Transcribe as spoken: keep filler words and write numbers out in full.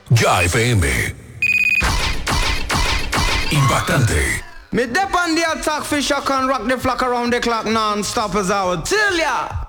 Ya F M. Impactante. Me dep on the attack, fish I can rock the flock around the clock non-stop as I would tell ya.